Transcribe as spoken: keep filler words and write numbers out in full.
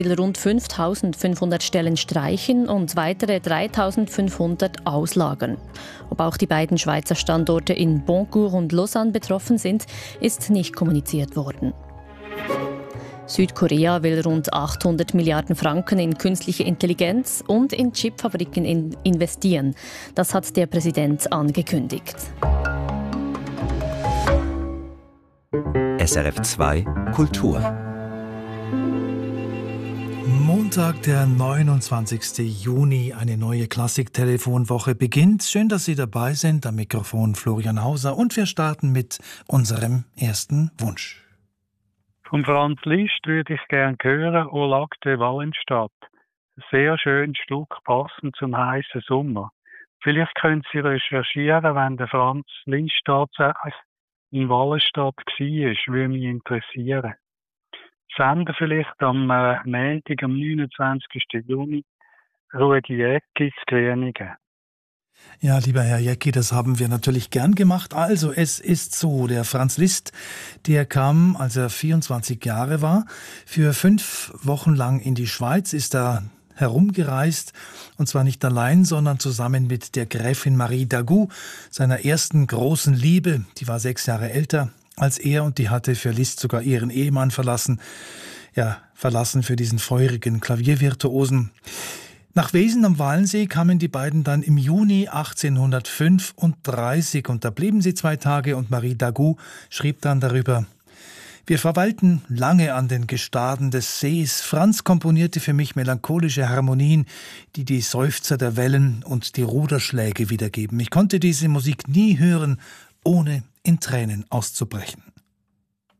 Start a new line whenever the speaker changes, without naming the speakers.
will rund fünftausendfünfhundert Stellen streichen und weitere dreitausendfünfhundert auslagern. Ob auch die beiden Schweizer Standorte in Boncourt und Lausanne betroffen sind, ist nicht kommuniziert worden. Südkorea will rund achthundert Milliarden Franken in künstliche Intelligenz und in Chipfabriken in investieren. Das hat der Präsident angekündigt.
S R F zwei Kultur.
Montag, der neunundzwanzigsten Juni, eine neue Klassik-Telefonwoche beginnt. Schön, dass Sie dabei sind. Am Mikrofon Florian Hauser und wir starten mit unserem ersten Wunsch.
Von Franz Liszt würde ich gerne hören, «O Lac de Wallenstadt». Ein sehr schönes Stück, passend zum heißen Sommer. Vielleicht können Sie recherchieren, wenn der Franz Liszt tatsächlich in Wallenstadt war, würde mich interessieren. Senden vielleicht am äh, Montag, am neunundzwanzigsten Juni, Rudi Jäckis Grünigen.
Ja, lieber Herr Jäcki, das haben wir natürlich gern gemacht. Also, es ist so, der Franz Liszt, der kam, als er vierundzwanzig Jahre war, für fünf Wochen lang in die Schweiz, ist da herumgereist, und zwar nicht allein, sondern zusammen mit der Gräfin Marie Dagout, seiner ersten großen Liebe. Die war sechs Jahre älter als er und die hatte für Liszt sogar ihren Ehemann verlassen. Ja, verlassen für diesen feurigen Klaviervirtuosen. Nach Wesen am Walensee kamen die beiden dann im Juni achtzehnhundertfünfunddreißig und da blieben sie zwei Tage und Marie Dagout schrieb dann darüber: Wir verweilten lange an den Gestaden des Sees. Franz komponierte für mich melancholische Harmonien, die die Seufzer der Wellen und die Ruderschläge wiedergeben. Ich konnte diese Musik nie hören, ohne in Tränen auszubrechen.